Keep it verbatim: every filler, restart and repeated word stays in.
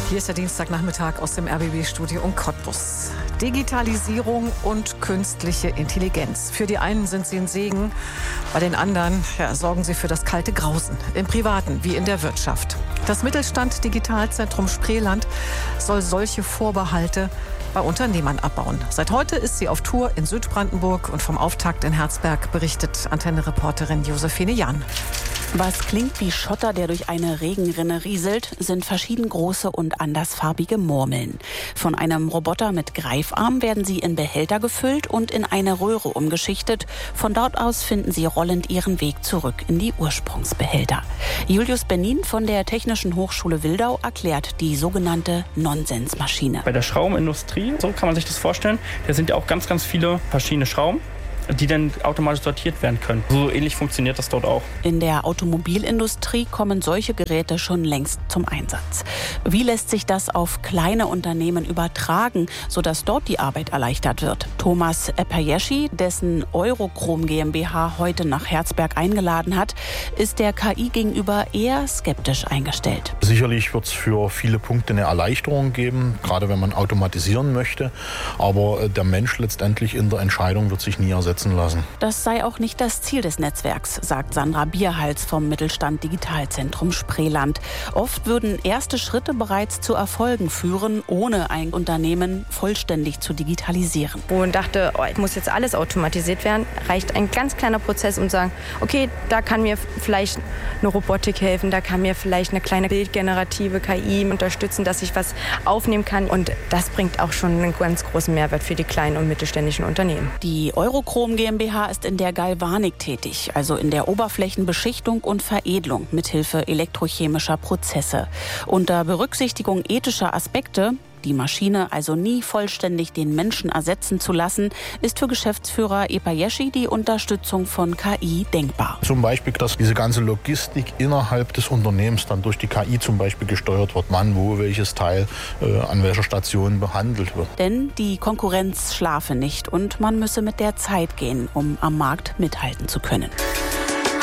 Hier ist der Dienstagnachmittag aus dem R B B-Studio in Cottbus. Digitalisierung und künstliche Intelligenz. Für die einen sind sie ein Segen, bei den anderen ja, sorgen sie für das kalte Grausen. Im Privaten wie in der Wirtschaft. Das Mittelstand Digitalzentrum Spreeland soll solche Vorbehalte bei Unternehmern abbauen. Seit heute ist sie auf Tour in Südbrandenburg und vom Auftakt in Herzberg berichtet Antenne-Reporterin Josephine Jahn. Was klingt wie Schotter, der durch eine Regenrinne rieselt, sind verschieden große und andersfarbige Murmeln. Von einem Roboter mit Greifarm werden sie in Behälter gefüllt und in eine Röhre umgeschichtet. Von dort aus finden sie rollend ihren Weg zurück in die Ursprungsbehälter. Julius Benin von der Technischen Hochschule Wildau erklärt die sogenannte Nonsensmaschine. Bei der Schraubenindustrie, so kann man sich das vorstellen, da sind ja auch ganz, ganz viele verschiedene Schrauben, die dann automatisch sortiert werden können. So ähnlich funktioniert das dort auch. In der Automobilindustrie kommen solche Geräte schon längst zum Einsatz. Wie lässt sich das auf kleine Unternehmen übertragen, sodass dort die Arbeit erleichtert wird? Thomas Epayeschi, dessen Eurochrom GmbH heute nach Herzberg eingeladen hat, ist der K I gegenüber eher skeptisch eingestellt. Sicherlich wird es für viele Punkte eine Erleichterung geben, gerade wenn man automatisieren möchte. Aber der Mensch letztendlich in der Entscheidung wird sich nie ersetzen lassen. Das sei auch nicht das Ziel des Netzwerks, sagt Sandra Bierhals vom Mittelstand Digitalzentrum Spreeland. Oft würden erste Schritte bereits zu Erfolgen führen, ohne ein Unternehmen vollständig zu digitalisieren. Und dachte, oh, muss jetzt alles automatisiert werden, reicht ein ganz kleiner Prozess, um zu sagen, okay, da kann mir vielleicht eine Robotik helfen, da kann mir vielleicht eine kleine bildgenerative K I unterstützen, dass ich was aufnehmen kann. Und das bringt auch schon einen ganz großen Mehrwert für die kleinen und mittelständischen Unternehmen. Die Eurochrom GmbH ist in der Galvanik tätig, also in der Oberflächenbeschichtung und Veredelung mithilfe elektrochemischer Prozesse. Unter Berücksichtigung ethischer Aspekte, die Maschine also nie vollständig den Menschen ersetzen zu lassen, ist für Geschäftsführer Epayeschi die Unterstützung von K I denkbar. Zum Beispiel, dass diese ganze Logistik innerhalb des Unternehmens dann durch die K I zum Beispiel gesteuert wird, wann, wo, welches Teil äh, an welcher Station behandelt wird. Denn die Konkurrenz schlafe nicht und man müsse mit der Zeit gehen, um am Markt mithalten zu können.